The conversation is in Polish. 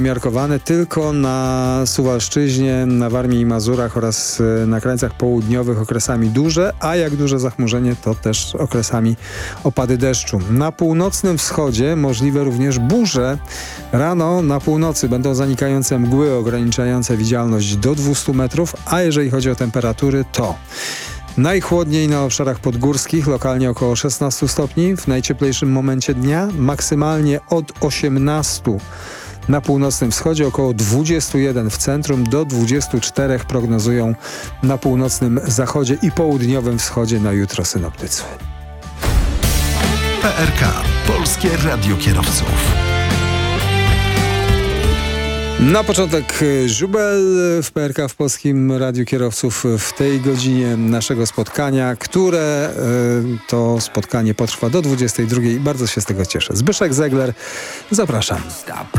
Umiarkowane tylko na Suwalszczyźnie, na Warmii i Mazurach oraz na krańcach południowych okresami duże, a jak duże zachmurzenie to też okresami opady deszczu. Na północnym wschodzie możliwe również burze. Rano na północy będą zanikające mgły ograniczające widzialność do 200 metrów, a jeżeli chodzi o temperatury to najchłodniej na obszarach podgórskich, lokalnie około 16 stopni w najcieplejszym momencie dnia, maksymalnie od 18 na północnym wschodzie, około 21 w centrum, do 24 prognozują na północnym zachodzie i południowym wschodzie na jutro synoptycy. PRK, Polskie Radio Kierowców. Na początek żubel w PRK, w Polskim Radiu Kierowców, w tej godzinie naszego spotkania, które to spotkanie potrwa do 22. Bardzo się z tego cieszę. Zbyszek Zegler, zapraszam.